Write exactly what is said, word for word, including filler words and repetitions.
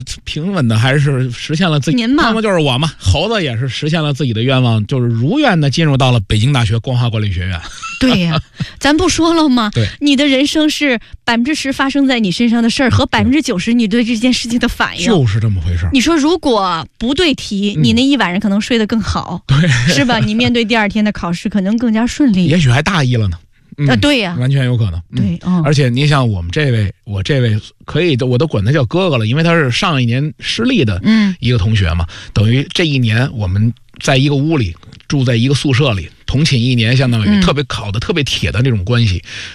平稳的还是实现了自己。 您嘛， 那么就是我嘛，猴子也是实现了自己的愿望，就是如愿的进入到了北京大学光华管理学院。 对呀、啊，咱不说了吗？ 对， 你的人生是百分之十发生在你身上的事儿，和百分之九十你对这件事情的反应， 就是这么回事。 你说如果不对题，嗯、你那一晚上可能睡得更好， 对， 是吧？你面对第二天的考试可能更加顺利， 也许还大意了呢。嗯、 啊，对呀、 啊，完全有可能。 嗯、对，嗯， 而且你像我们这位，我这位可以，我都管他叫哥哥了，因为他是上一年失利的一个同学嘛，嗯、等于这一年我们在一个屋里住在一个宿舍里，同寝一年，相当于特别考的特别铁的那种关系。